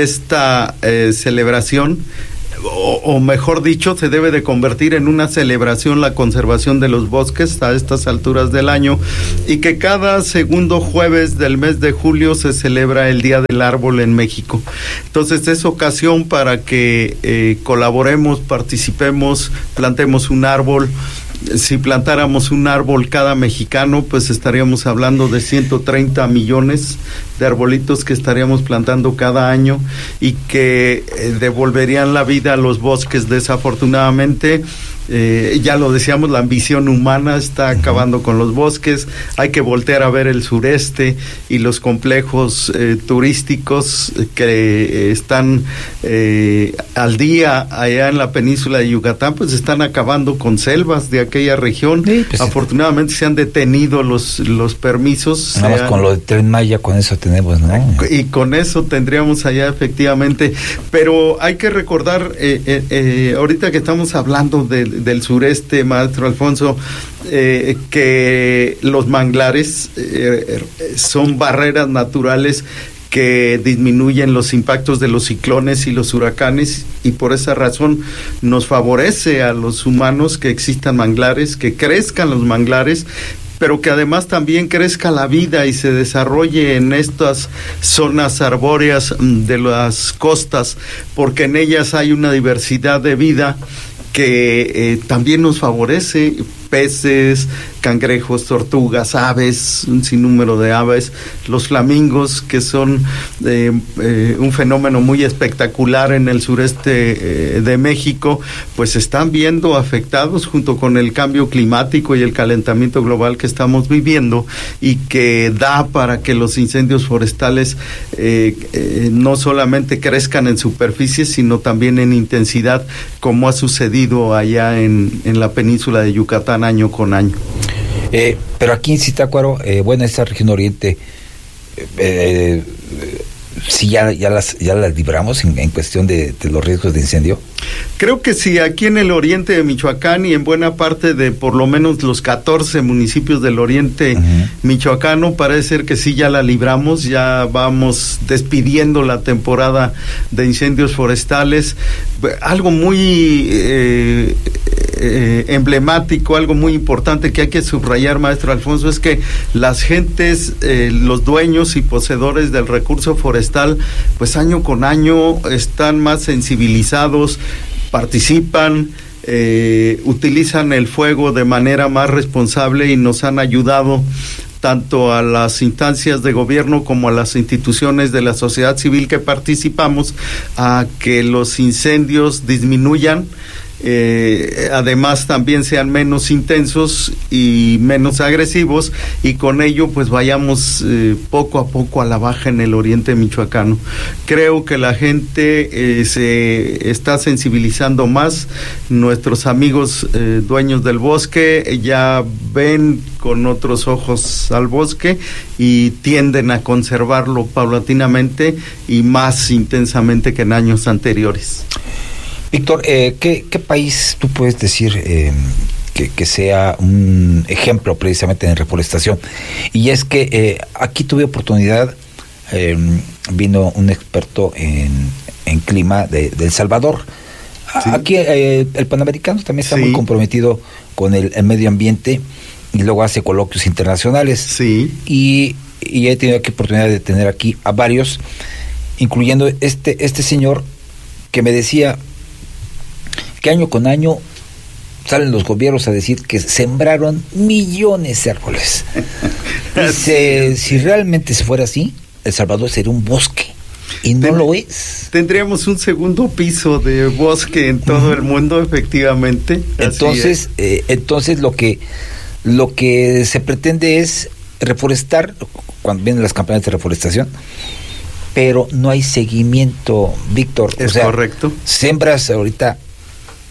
esta eh, celebración, o, o mejor dicho, se debe de convertir en una celebración la conservación de los bosques a estas alturas del año, y que cada segundo jueves del mes de julio se celebra el Día del Árbol en México. Entonces es ocasión para que eh, colaboremos, participemos, plantemos un árbol. Si plantáramos un árbol cada mexicano, pues estaríamos hablando de ciento treinta millones de arbolitos que estaríamos plantando cada año, y que eh, devolverían la vida a los bosques. Desafortunadamente, eh, ya lo decíamos, la ambición humana está acabando con los bosques. Hay que voltear a ver el sureste y los complejos eh, turísticos que eh, están eh, al día allá en la península de Yucatán, pues están acabando con selvas de aquella región. Sí, pues, afortunadamente se han detenido los los permisos. Nada más con lo de Tren Maya, con eso tenemos, ¿no? Y con eso tendríamos allá, efectivamente. Pero hay que recordar, eh, eh, eh, ahorita que estamos hablando de, del sureste, maestro Alfonso, eh, que los manglares eh, son barreras naturales que disminuyen los impactos de los ciclones y los huracanes, y por esa razón nos favorece a los humanos que existan manglares, que crezcan los manglares, pero que además también crezca la vida y se desarrolle en estas zonas arbóreas de las costas, porque en ellas hay una diversidad de vida que eh, también nos favorece. Peces, cangrejos, tortugas, aves, un sinnúmero de aves, los flamingos, que son eh, eh, un fenómeno muy espectacular en el sureste eh, de México, pues se están viendo afectados junto con el cambio climático y el calentamiento global que estamos viviendo, y que da para que los incendios forestales eh, eh, no solamente crezcan en superficie, sino también en intensidad, como ha sucedido allá en, en la península de Yucatán año con año. Eh, pero aquí en Zitácuaro, eh, bueno, esta región oriente, eh, eh, sí ya, ya las ya las libramos en, en cuestión de, de los riesgos de incendio. Creo que sí, aquí en el oriente de Michoacán y en buena parte de por lo menos los catorce municipios del oriente uh-huh. michoacano, parece ser que sí ya la libramos, ya vamos despidiendo la temporada de incendios forestales. Algo muy eh, eh, emblemático, algo muy importante que hay que subrayar, maestro Alfonso, es que las gentes, eh, los dueños y poseedores del recurso forestal, pues año con año están más sensibilizados, participan, eh, utilizan el fuego de manera más responsable, y nos han ayudado tanto a las instancias de gobierno como a las instituciones de la sociedad civil que participamos a que los incendios disminuyan. Eh, además también sean menos intensos y menos agresivos, y con ello pues vayamos eh, poco a poco a la baja en el oriente michoacano. Creo que la gente eh, se está sensibilizando más. Nuestros amigos eh, dueños del bosque ya ven con otros ojos al bosque y tienden a conservarlo paulatinamente y más intensamente que en años anteriores. Víctor, eh, ¿qué, ¿qué país tú puedes decir eh, que, que sea un ejemplo precisamente en reforestación? Y es que eh, aquí tuve oportunidad, eh, vino un experto en, en clima de, de El Salvador. Sí. Aquí eh, el Panamericano también está sí. muy comprometido con el, el medio ambiente, y luego hace coloquios internacionales. Sí. Y, y he tenido aquí oportunidad de tener aquí a varios, incluyendo este, este señor que me decía que año con año salen los gobiernos a decir que sembraron millones de árboles. Dice, si realmente se fuera así, El Salvador sería un bosque, y no Ten, lo es. Tendríamos un segundo piso de bosque en todo uh-huh. el mundo, efectivamente. Entonces, eh, entonces lo que lo que se pretende es reforestar, cuando vienen las campañas de reforestación, pero no hay seguimiento, Víctor. Es o sea, correcto. Sembras ahorita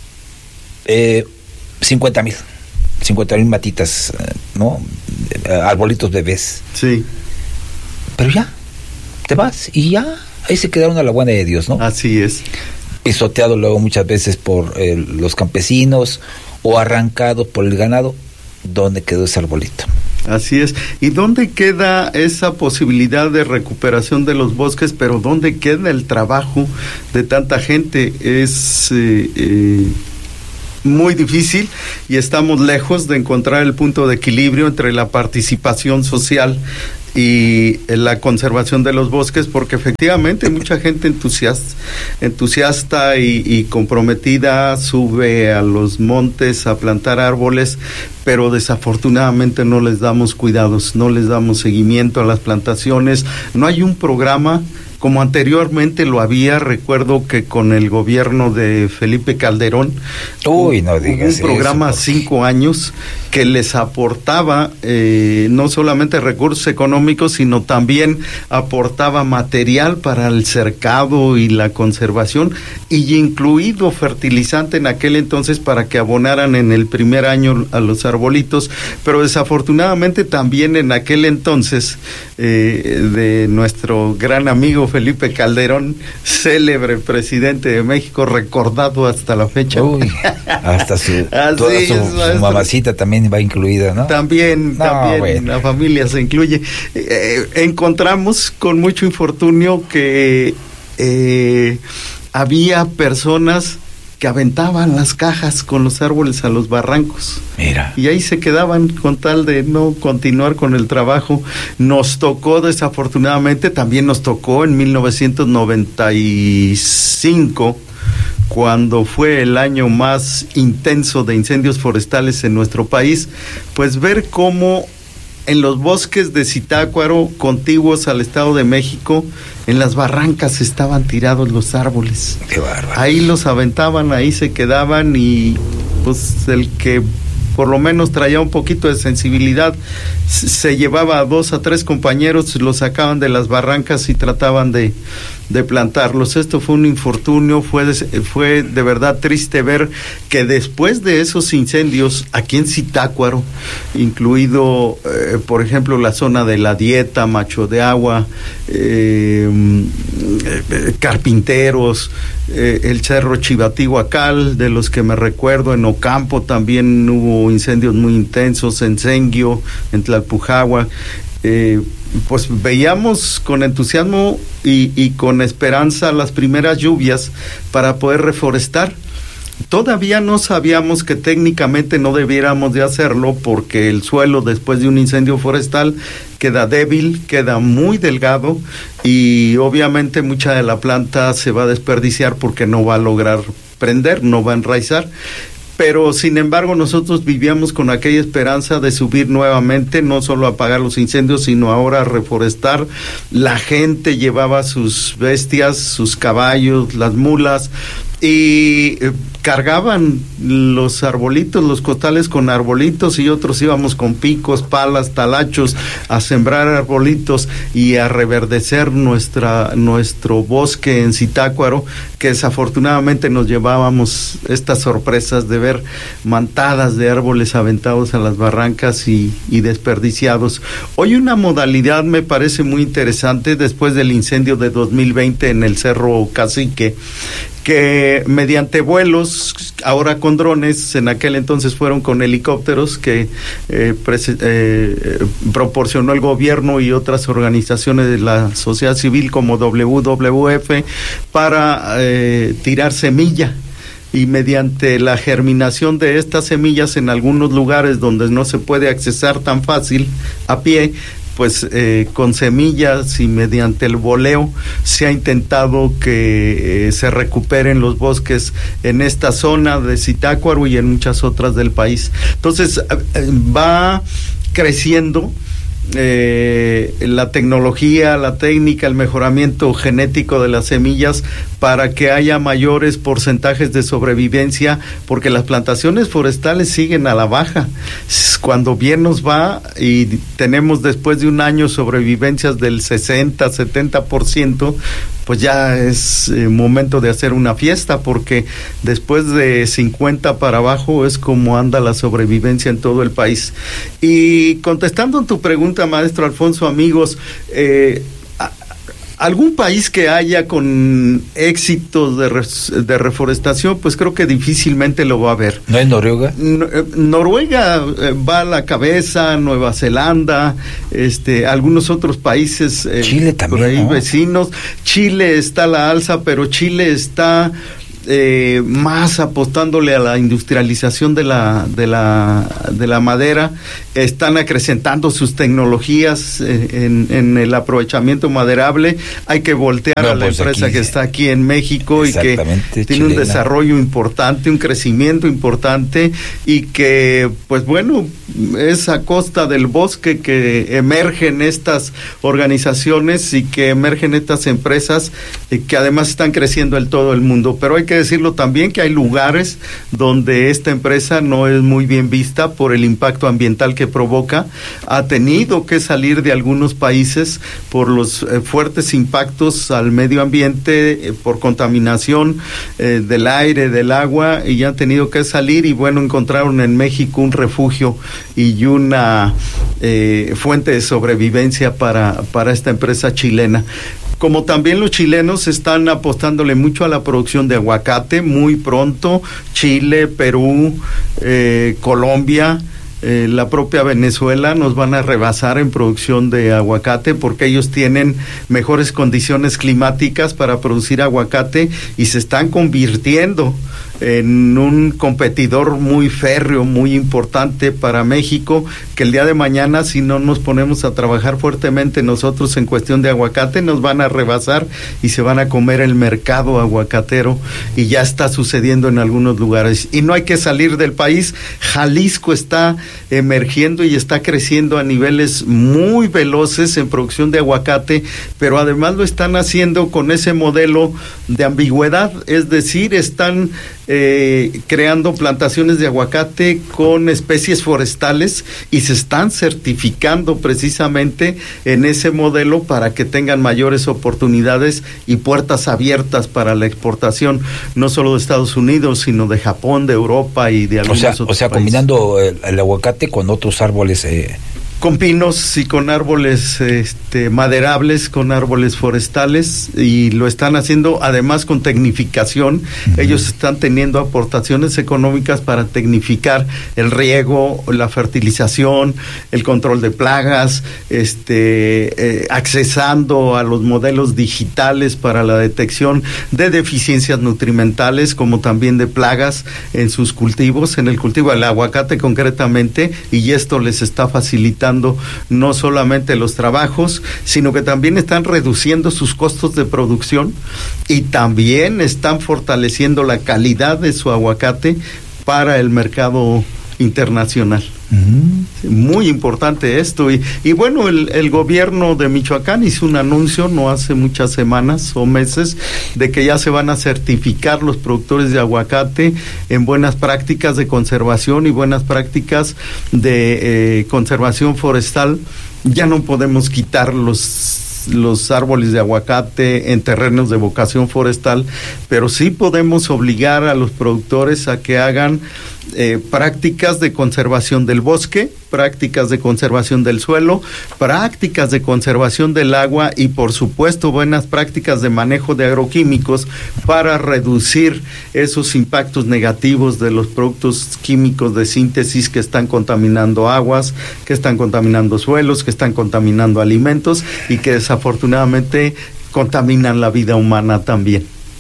Eh, cincuenta mil. cincuenta mil matitas, ¿no? Arbolitos bebés. Sí. Pero ya, te vas y ya, ahí se quedaron a la buena de Dios, ¿no? Así es. Pisoteado luego muchas veces por eh, los campesinos o arrancado por el ganado. ¿Dónde quedó ese arbolito? Así es. ¿Y dónde queda esa posibilidad de recuperación de los bosques? Pero ¿dónde queda el trabajo de tanta gente? Es eh, eh, muy difícil y estamos lejos de encontrar el punto de equilibrio entre la participación social y la conservación de los bosques, porque efectivamente mucha gente entusiasta, entusiasta y, y comprometida sube a los montes a plantar árboles, pero desafortunadamente no les damos cuidados, no les damos seguimiento a las plantaciones, no hay un programa como anteriormente lo había. Recuerdo que con el gobierno de Felipe Calderón Uy, no digas hubo un programa eso, cinco años que les aportaba eh, no solamente recursos económicos, sino también aportaba material para el cercado y la conservación, y incluido fertilizante en aquel entonces para que abonaran en el primer año a los arbolitos. Pero desafortunadamente también en aquel entonces eh, de nuestro gran amigo Felipe Calderón, célebre presidente de México, recordado hasta la fecha. Uy, hasta su, Así toda es, su, su maestro. mamacita también va incluida, ¿no? También, No, también, bueno. la familia se incluye. Eh, encontramos con mucho infortunio que eh, había personas que aventaban las cajas con los árboles a los barrancos. Mira. Y ahí se quedaban con tal de no continuar con el trabajo. Nos tocó, desafortunadamente, también nos tocó en mil novecientos noventa y cinco, cuando fue el año más intenso de incendios forestales en nuestro país, pues ver cómo en los bosques de Zitácuaro, contiguos al Estado de México, en las barrancas estaban tirados los árboles. Qué bárbaro. Ahí los aventaban, ahí se quedaban, y pues el que por lo menos traía un poquito de sensibilidad se llevaba a dos a tres compañeros, los sacaban de las barrancas y trataban de, de plantarlos. Esto fue un infortunio, fue de, fue de verdad triste ver que después de esos incendios aquí en Zitácuaro, incluido eh, por ejemplo la zona de La Dieta, Macho de Agua, eh, eh, Carpinteros, eh, el Cerro Chivatihuacal, de los que me recuerdo, en Ocampo también hubo incendios muy intensos, en Senguio, en Tlalpujahua, eh, pues veíamos con entusiasmo y, y con esperanza las primeras lluvias para poder reforestar. Todavía no sabíamos que técnicamente no debiéramos de hacerlo, porque el suelo después de un incendio forestal queda débil, queda muy delgado, y obviamente mucha de la planta se va a desperdiciar porque no va a lograr prender, no va a enraizar. Pero sin embargo nosotros vivíamos con aquella esperanza de subir nuevamente, no solo a apagar los incendios, sino ahora a reforestar. La gente llevaba sus bestias, sus caballos, las mulas, y eh, cargaban los arbolitos, los costales con arbolitos, y otros íbamos con picos, palas, talachos a sembrar arbolitos y a reverdecer nuestra nuestro bosque en Zitácuaro, que desafortunadamente nos llevábamos estas sorpresas de ver mantadas de árboles aventados a las barrancas y, y desperdiciados. Hoy una modalidad me parece muy interesante después del incendio de dos mil veinte en el Cerro Cacique, que mediante vuelos, ahora con drones, en aquel entonces fueron con helicópteros que eh, prese, eh, proporcionó el gobierno y otras organizaciones de la sociedad civil como W W F, para eh, tirar semilla. Y mediante la germinación de estas semillas en algunos lugares donde no se puede accesar tan fácil a pie, pues eh, con semillas y mediante el boleo se ha intentado que eh, se recuperen los bosques en esta zona de Zitácuaro y en muchas otras del país. Entonces eh, va creciendo eh, la tecnología, la técnica, el mejoramiento genético de las semillas para que haya mayores porcentajes de sobrevivencia, porque las plantaciones forestales siguen a la baja. Cuando bien nos va y tenemos después de un año sobrevivencias del sesenta, setenta por ciento, pues ya es eh, momento de hacer una fiesta, porque después de cincuenta para abajo es como anda la sobrevivencia en todo el país. Y contestando en tu pregunta, maestro Alfonso, amigos, eh, algún país que haya con éxitos de, res, de reforestación, pues creo que difícilmente lo va a haber. ¿No es Noruega? No, eh, Noruega eh, va a la cabeza, Nueva Zelanda, este, algunos otros países eh, Chile también, por ahí, ¿no? vecinos. Chile está a la alza, pero Chile está eh, más apostándole a la industrialización de la de la de la madera. Están acrecentando sus tecnologías eh, en, en el aprovechamiento maderable. Hay que voltear no, a la pues empresa aquí, que está aquí en México y que tiene chilena. un desarrollo importante, un crecimiento importante, y que, pues bueno, es a costa del bosque que emergen estas organizaciones y que emergen estas empresas eh, que además están creciendo en todo el mundo. Pero hay que decirlo también que hay lugares donde esta empresa no es muy bien vista por el impacto ambiental que provoca. Ha tenido que salir de algunos países por los eh, fuertes impactos al medio ambiente, eh, por contaminación eh, del aire, del agua, y ya han tenido que salir, y bueno, encontraron en México un refugio y una eh, fuente de sobrevivencia para, para esta empresa chilena. Como también los chilenos están apostándole mucho a la producción de aguacate, muy pronto Chile, Perú, eh, Colombia, eh, la propia Venezuela nos van a rebasar en producción de aguacate, porque ellos tienen mejores condiciones climáticas para producir aguacate y se están convirtiendo en un competidor muy férreo, muy importante para México, que el día de mañana, si no nos ponemos a trabajar fuertemente nosotros en cuestión de aguacate, nos van a rebasar y se van a comer el mercado aguacatero, y ya está sucediendo en algunos lugares. Y no hay que salir del país. Jalisco está emergiendo y está creciendo a niveles muy veloces en producción de aguacate, pero además lo están haciendo con ese modelo de ambigüedad, es decir, están Eh, creando plantaciones de aguacate con especies forestales y se están certificando precisamente en ese modelo para que tengan mayores oportunidades y puertas abiertas para la exportación, no solo de Estados Unidos, sino de Japón, de Europa y de algunos o sea, otros O sea, países. combinando el, el aguacate con otros árboles. Eh... Con pinos y con árboles este, maderables, con árboles forestales, y lo están haciendo además con tecnificación. Uh-huh. Ellos están teniendo aportaciones económicas para tecnificar el riego, la fertilización, el control de plagas, este, eh, accesando a los modelos digitales para la detección de deficiencias nutrimentales, como también de plagas en sus cultivos, en el cultivo del aguacate concretamente, y esto les está facilitando no solamente los trabajos, sino que también están reduciendo sus costos de producción y también están fortaleciendo la calidad de su aguacate para el mercado internacional. Uh-huh. Muy importante esto. Y, y bueno, el, el gobierno de Michoacán hizo un anuncio no hace muchas semanas o meses de que ya se van a certificar los productores de aguacate en buenas prácticas de conservación y buenas prácticas de eh, conservación forestal. Ya no podemos quitar los los árboles de aguacate en terrenos de vocación forestal, pero sí podemos obligar a los productores a que hagan eh, prácticas de conservación del bosque, prácticas de conservación del suelo, prácticas de conservación del agua y por supuesto buenas prácticas de manejo de agroquímicos para reducir esos impactos negativos de los productos químicos de síntesis que están contaminando aguas, que están contaminando suelos, que están contaminando alimentos y que desafortunadamente contaminan la vida humana también.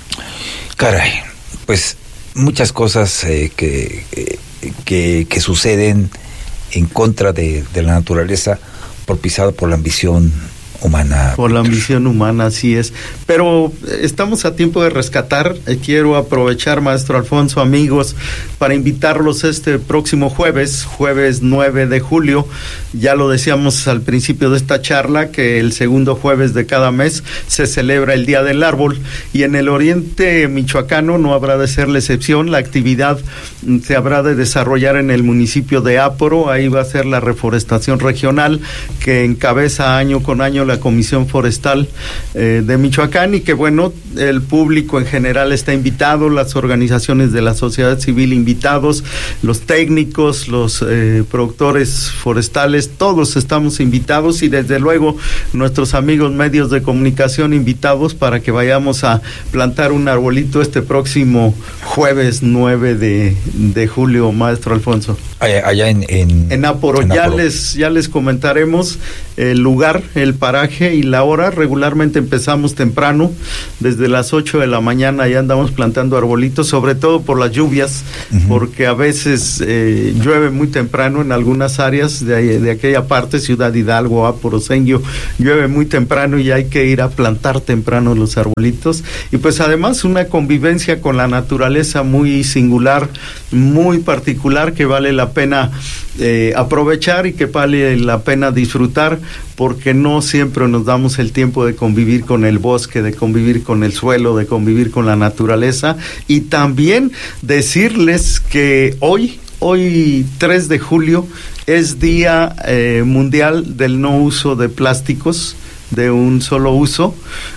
Caray, pues muchas cosas eh, que, eh, que, que suceden en contra de, de la naturaleza, propiciada por la ambición humana. Por la ambición humana, así es. Pero estamos a tiempo de rescatar. Eh, quiero aprovechar, maestro Alfonso, amigos, para invitarlos este próximo jueves, jueves nueve de julio. Ya lo decíamos al principio de esta charla, que el segundo jueves de cada mes se celebra el Día del Árbol, y en el oriente michoacano no habrá de ser la excepción. La actividad se habrá de desarrollar en el municipio de Áporo. Ahí va a ser la reforestación regional que encabeza año con año de la Comisión Forestal eh, de Michoacán, y que bueno, el público en general está invitado, las organizaciones de la sociedad civil invitados, los técnicos, los eh, productores forestales, todos estamos invitados, y desde luego nuestros amigos medios de comunicación invitados para que vayamos a plantar un arbolito este próximo jueves nueve de, de julio, maestro Alfonso. Allá, allá en, en... En Áporo, en ya Áporo. les, ya les comentaremos el lugar, el paraje y la hora. Regularmente empezamos temprano, desde las ocho de la mañana ya andamos plantando arbolitos, sobre todo por las lluvias, uh-huh. porque a veces eh, llueve muy temprano en algunas áreas de, de aquella parte, Ciudad Hidalgo, Áporo, Senio, llueve muy temprano y hay que ir a plantar temprano los arbolitos. Y pues además una convivencia con la naturaleza muy singular, muy particular, que vale la pena eh, aprovechar y que vale la pena disfrutar, porque no siempre nos damos el tiempo de convivir con el bosque, de convivir con el suelo, de convivir con la naturaleza. Y también decirles que hoy, hoy tres de julio, es Día eh, Mundial del No Uso de Plásticos de un solo uso,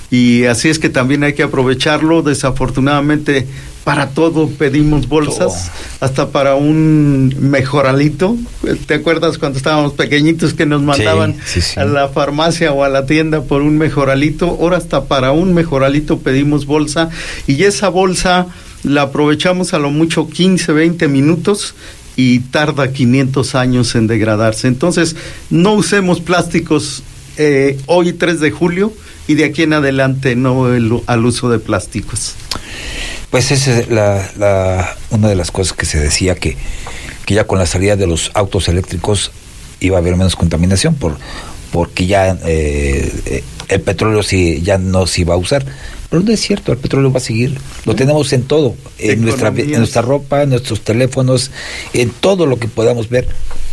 y así es que también hay que aprovecharlo. Desafortunadamente para todo pedimos bolsas, oh. hasta para un mejoralito. ¿Te acuerdas cuando estábamos pequeñitos que nos mandaban sí, sí, sí. a la farmacia o a la tienda por un mejoralito? Ahora hasta para un mejoralito pedimos bolsa, y esa bolsa la aprovechamos a lo mucho quince, veinte minutos y tarda quinientos años en degradarse. Entonces, no usemos plásticos eh, hoy tres de julio, y de aquí en adelante no el, al uso de plásticos. Pues esa es la, la, una de las cosas que se decía, que, que ya con la salida de los autos eléctricos iba a haber menos contaminación, por porque ya eh, el petróleo sí, ya no se iba a usar. Pero no es cierto, el petróleo va a seguir, lo tenemos en todo, en nuestra, en nuestra ropa, en nuestros teléfonos, en todo lo que podamos ver.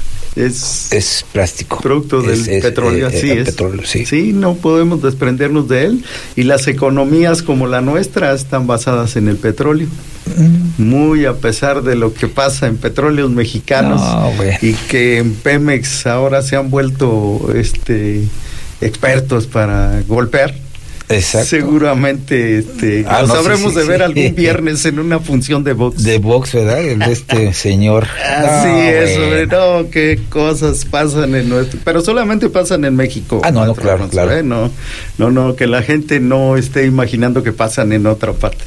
Es, es plástico. Producto del es, es, petróleo, eh, así el es. Petróleo, sí. sí, no podemos desprendernos de él, y las economías como la nuestra están basadas en el petróleo. Mm. Muy a pesar de lo que pasa en petróleos mexicanos, no, y que en Pemex ahora se han vuelto este expertos para golpear. Exacto. Seguramente este, ah, lo no, sabremos sí, sí, de ver sí. algún viernes en una función de box. De box, ¿verdad? El de este señor. Así no, es, bueno. hombre, no, qué cosas pasan en nuestro... Pero solamente pasan en México. Ah, no, no, claro, Alfonso, claro. ¿eh? No, no, no, que la gente no esté imaginando que pasan en otra parte.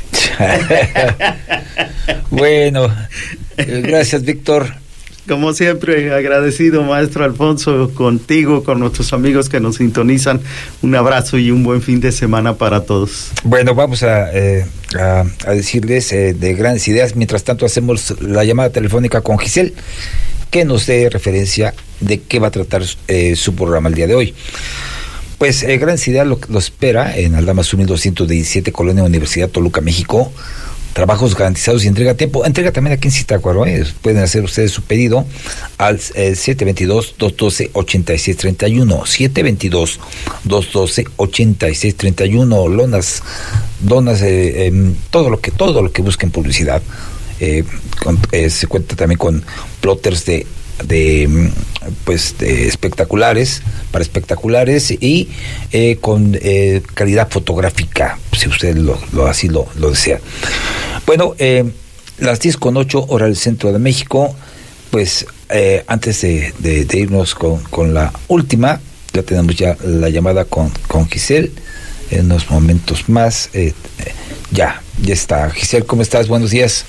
Bueno, gracias, Víctor. Como siempre, agradecido, maestro Alfonso, contigo, con nuestros amigos que nos sintonizan. Un abrazo y un buen fin de semana para todos. Bueno, vamos a, eh, a, a decirles eh, de grandes ideas. Mientras tanto, hacemos la llamada telefónica con Giselle, que nos dé referencia de qué va a tratar eh, su programa el día de hoy. Pues eh, Grandes Ideas lo, lo espera en Aldama Sur mil doscientos diecisiete, Colonia Universidad Toluca, México. Trabajos garantizados y entrega a tiempo. Entrega también aquí en Zitácuaro, ¿eh? Pueden hacer ustedes su pedido al eh, siete dos dos, dos uno dos, ocho seis tres uno, siete dos dos, dos uno dos, ocho seis tres uno. Lonas, donas, eh, eh, todo lo que todo lo que busquen publicidad. Eh, con, eh, se cuenta también con plotters de de pues de espectaculares, para espectaculares, y eh, con eh, calidad fotográfica, si usted lo, lo así lo, lo desea. Bueno, eh, las diez con ocho, hora del centro de México. Pues eh, antes de, de, de irnos con, con la última, ya tenemos ya la llamada con, con Giselle en unos momentos más. eh, eh, ya, ya está. Giselle, ¿cómo estás? Buenos días.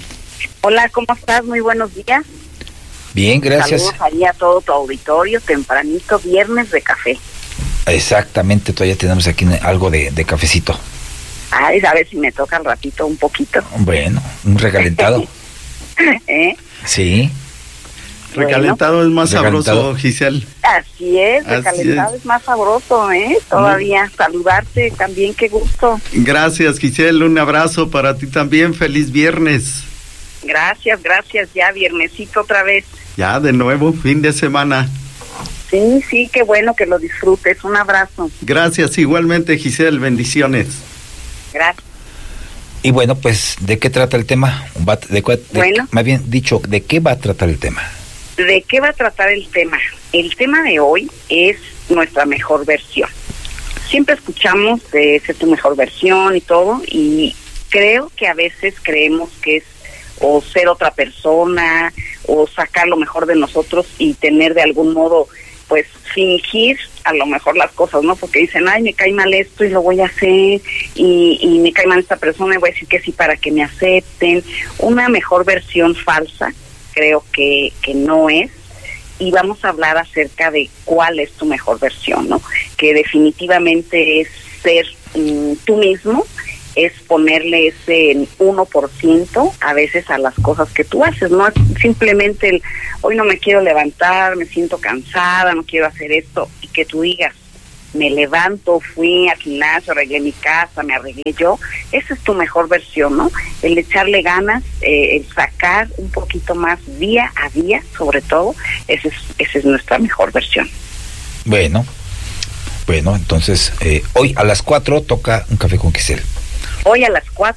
Hola, ¿cómo estás? Muy buenos días. Bien, gracias. Saludos ahí a todo tu auditorio, tempranito, viernes de café. Exactamente, todavía tenemos aquí algo de, de cafecito. Ay, a ver si me toca al ratito un poquito. Bueno, un recalentado. ¿Eh? Sí. Recalentado bueno, es más recalentado. sabroso, Giselle. Así es, Así recalentado es. es más sabroso, ¿eh? Todavía. Mm. Saludarte también, qué gusto. Gracias, Giselle, un abrazo para ti también, feliz viernes. Gracias, gracias, ya viernesito otra vez. Ya, de nuevo, fin de semana. Sí, sí, qué bueno que lo disfrutes, un abrazo. Gracias, igualmente, Giselle, bendiciones. Gracias. Y bueno, pues, ¿de qué trata el tema? De, de, bueno. Más bien dicho, ¿de qué va a tratar el tema? ¿De qué va a tratar el tema? El tema de hoy es nuestra mejor versión. siempre escuchamos de ser tu mejor versión y todo, y creo que a veces creemos que es o ser otra persona, o sacar lo mejor de nosotros y tener de algún modo, pues, fingir a lo mejor las cosas, ¿no? Porque dicen, ay, me cae mal esto y lo voy a hacer, y, y me cae mal esta persona y voy a decir que sí para que me acepten. Una mejor versión falsa, creo que, que no es, y vamos a hablar acerca de cuál es tu mejor versión, ¿no? Que definitivamente es ser um, tú mismo, es ponerle ese uno por ciento a veces a las cosas que tú haces, no es simplemente el, hoy no me quiero levantar, me siento cansada, no quiero hacer esto, y que tú digas, me levanto, fui al gimnasio, arreglé mi casa, me arreglé yo. Esa es tu mejor versión, ¿no? El echarle ganas, eh, el sacar un poquito más día a día, sobre todo, esa es, esa es nuestra mejor versión. Bueno, bueno, entonces, eh, hoy a las cuatro toca Un Café con Quisel. Hoy a las cuatro